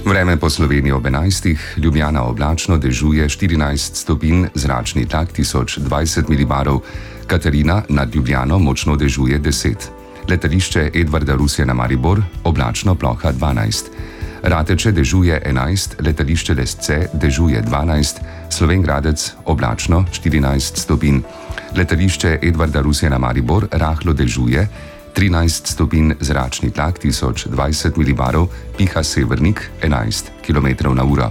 Vreme po Sloveniji ob 11. Ljubljana oblačno, dežuje 14 stopinj, zračni tlak 1020 milibarov, Katarina nad Ljubljano močno dežuje 10. Letališče Edvarda Rusjana Maribor oblačno, ploha 12. Rateče dežuje 11, letališče Lesce dežuje 12, Slovenj Gradec oblačno 14 stopinj. Letališče Edvarda Rusjana Maribor rahlo dežuje 13 stopinj, zračni tlak 1020 milibarov, piha severnik 11 km/h.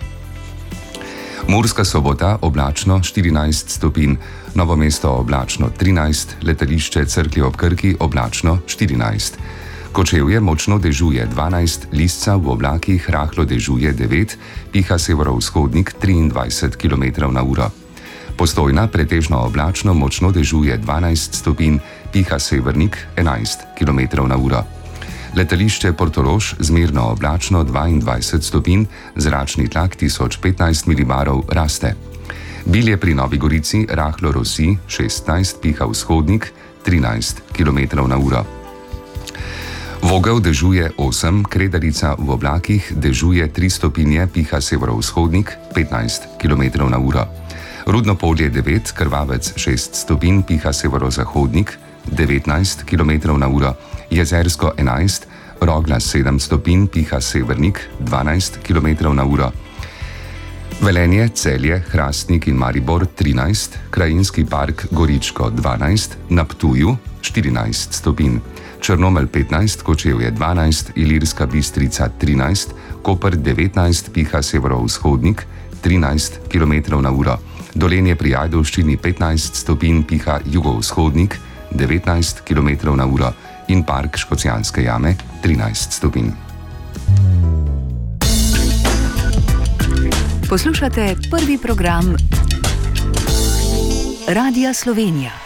Murska Sobota oblačno 14 stopinj, Novo mesto oblačno 13, letališče Cerklje ob Krki oblačno 14. Kočevje močno dežuje 12, Lisca v oblakih rahlo dežuje 9, piha severovzhodnik 23 km/h. Postojna pretežno oblačno močno dežuje 12 stopinj, piha severnik 11 km/h. Letališče Portorož zmerno oblačno 22 stopinj, zračni tlak 1015 milibarov, raste. Bilje pri Novi Gorici rahlo rosi 16, piha vzhodnik 13 km/h. Vogel dežuje 8, Kredarica v oblakih dežuje 3 stopinje, piha severovzhodnik 15 km/h. Rudno Polje 9, Krvavec 6 stopinj, piha severozahodnik 19 km/h. Jezersko 11, Rogla 7 stopinj, piha severnik 12 km/h. Velenje, Celje, Hrastnik in Maribor 13, Krajinski park Goričko 12, na Ptuju 14 stopinj. Črnomelj 15, Kočevje 12, Ilirska Bistrica 13, Koper 19, piha severovzhodnik 13 km/h. Dolenje pri Ajdovščini 15 stopinj, piha jugovzhodnik 19 km/h in park Škocjanske jame 13 stopinj. Poslušate prvi program Radia Slovenija.